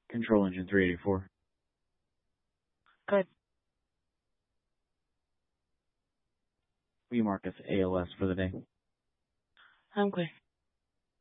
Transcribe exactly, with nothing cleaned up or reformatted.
Control engine three eighty-four. Good. Will you mark us A L S for the day? I'm good.